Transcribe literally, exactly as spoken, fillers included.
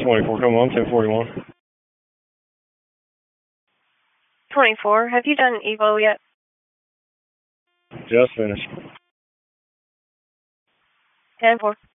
twenty-four, come on, ten forty-one. twenty-four, have you done Evo yet? Just finished. ten four.